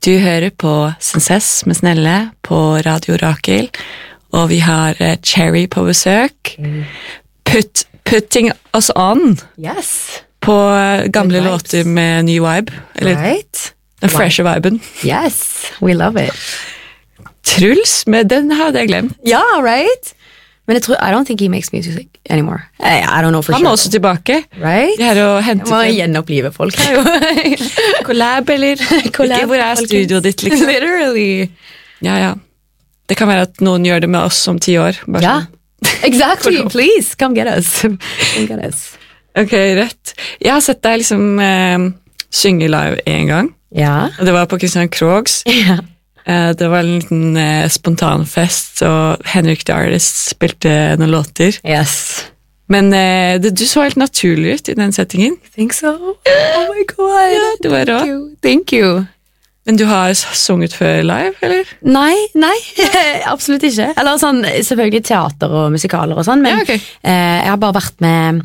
Du hører på Senses med Snelle på Radio Rakel, og vi har Cherry på besøk. Putting us on Yes. på gamle låter med ny vibe. Eller Right. den freshe viben. Yes, we love it. Truls, men den hadde jeg glemt. Yeah, right? Men I don't think he makes music anymore. I don't know for Han sure. må også tilbake. Right? Vi har jo hentet Må en gjenopplive folk her jo. collab, eller Collab, ikke, hvor er folkens. studioet ditt, liksom? Literally. Ja. Det kan være at noen gjør det med oss om 10 år. Bare Yeah. sånn. Exactly. Please, come get us. Come get us. Ok, rett. Jeg har sett deg liksom synge live en gang, Ja. og det var på Christian Krogs. Ja. Det var en liten spontanfest, og Henrik the Artist spilte noen låter. Yes. Men du så helt naturlig ut i den settingen. Think so? Oh my god. Ja, du var rå. Thank you. Men du har sunget før live, eller? Nei, absolutt ikke. Eller sånn, selvfølgelig teater og musikaler og sånn, men Ja, ok. jeg har bare vært med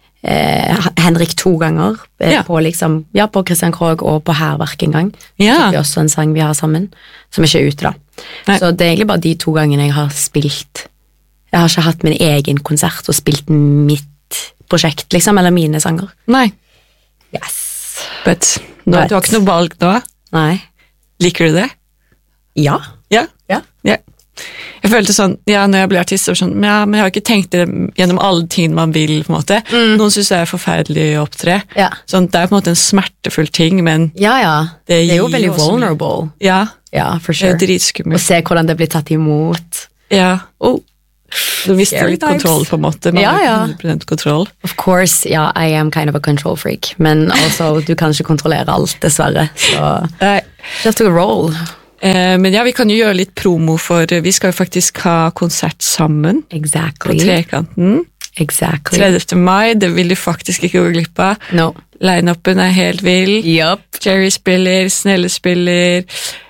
Henrik 2 ganger Ja. på liksom, ja, på Christian Krogh og på Herverk en gang. Ja. Så det er også en sang vi har sammen, som ikke er ute da. Nei. Så det er egentlig bare de 2 gangene jeg har spilt. Jeg har ikke hatt min egen konsert og spilt mitt prosjekt, liksom, eller mine sanger. Nei, Yes. but du har ikke noe valg nå. Nei. Liker du det? Ja. Ja. Ja. Jeg følte sånn, ja, når jeg ble artist, så var det sånn, ja, men jeg har ikke tenkt det gjennom alle ting man vil, på en måte. Noen synes det er forferdelig å opptre. Ja. Sånn, det er på en måte en smertefull ting, men Ja. Det er jo gir veldig også mye. vulnerable. Ja, Ja, for det er sure. Og dritskummelt. se hvordan det blir tatt imot. Ja, du mister Scary litt times. kontroll, på en måte. Man Ja, har ja. 100% kontroll. Of course, ja, I am kind of a control freak, men also, du kan ikke kontrollere alt, dessverre. Så Nei. just to roll. Men ja, vi kan jo gjøre litt promo, for vi skal jo faktisk ha konsert sammen på Exactly. Trekanten. Exactly. 30. mai, det vil du faktisk ikke gå glipp av. No. Line-upen er helt vill. Yup. Jerry spiller, Snelle spiller,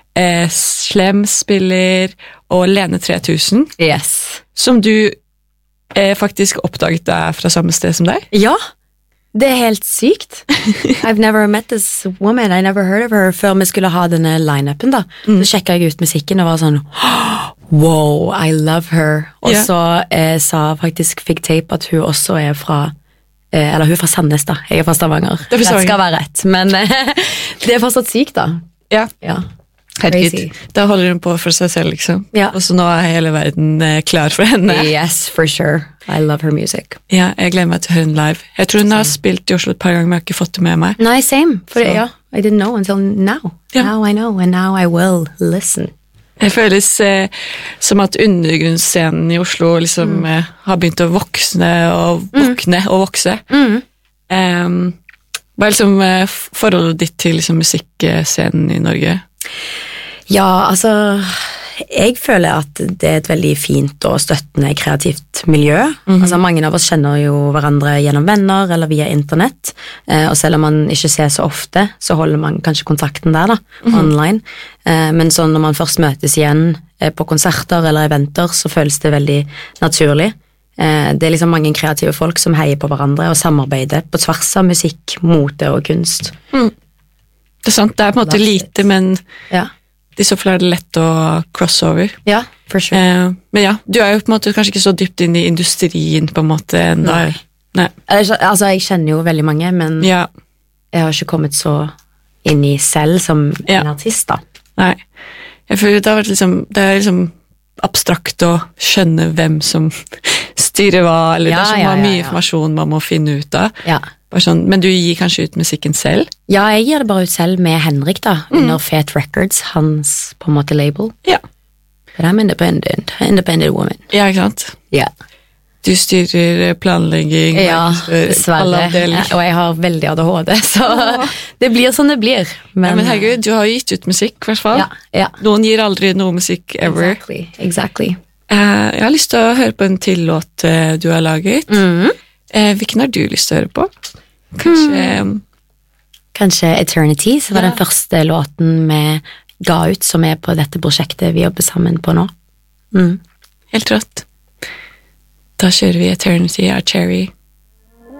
Slem spiller, og Lene 3000, Yes. som du faktisk oppdaget er fra samme sted som deg. Ja, det er helt sykt. I've never met this woman, I never heard of her, før vi skulle ha denne line-upen da. Så sjekket jeg ut musikken og var sånn, wow, I love her. Og Ja. så sa faktisk Fig Tape at hun også er fra, eller hun er fra Sandnes da, jeg er fra Stavanger. Det er fra Rett skal Stavanger. være rett, men det er fortsatt sykt da. Ja, Ja. herregud. Crazy. Da holder hun på for seg selv, liksom. Ja. Og så nå er hele verden klar for henne. Yes, for sure. I love her music. Ja, jeg gleder meg til å høre henne live. Jeg tror hun har spilt i Oslo et par ganger, men jeg har ikke fått det med meg. Nei, same. For Så. ja, I didn't know until now. Ja. Now I know, and now I will listen. Det føles som at undergrunnsscenen i Oslo liksom har begynt å vokse og vokse. Hva er liksom forholdet ditt til liksom, musikkscenen i Norge? Ja, altså, jeg føler at det er et veldig fint og støttende kreativt miljø. Altså, mange av oss kjenner jo hverandre gjennom venner eller via internett, og selv om man ikke ser så ofte, så holder man kanskje kontakten der da, online. Men sånn når man først møtes igjen på konserter eller eventer, så føles det veldig naturlig. Det er liksom mange kreative folk som heier på hverandre og samarbeider på tvers av musikk, mote og kunst. Det er sant, det er på en måte That's lite, men Ja, i så fall er det lett å crossover. ja, for sure. Men ja, du er jo på en måte kanskje ikke så dypt inn i industrien på en måte enda. Nei. Altså, jeg kjenner jo veldig mange, men Ja, jeg har ikke kommet så inn i selv som Ja. en artist da. nei. Jeg føler det er liksom abstrakt å skjønne hvem som styrer hva, eller det er så mye informasjon man må finne ut av. Ja. Bare sånn, men du gir kanskje ut musikken selv? Ja, jeg gir det bare ut selv med Henrik da, under Fet Records, hans på en måte label. Ja. But I'm independent woman. Ja, ikke sant? Ja, Du styrer planlegging, markedsføring, dessverre. alle avdelinger. Og jeg har veldig ADHD, så det blir som det blir. Ja, men herregud, du har jo gitt ut musikk, i hvert fall. Ja. Noen gir aldri noe musikk ever. Exactly. Jeg har lyst til å høre på en til låt du har laget. Hvilken har du lyst til å høre på? Kanskje Eternity, som var Ja. den første låten vi ga ut, som er på dette prosjektet vi jobber sammen på nå. Helt rått. Da kjører vi Eternity av Cherry.